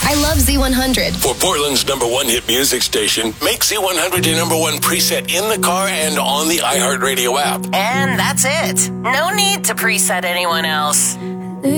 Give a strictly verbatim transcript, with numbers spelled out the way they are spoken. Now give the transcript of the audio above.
I love Z one hundred. For Portland's number one hit music station, make Z one hundred your number one preset in the car and on the iHeartRadio app. And that's it. No need to preset anyone else.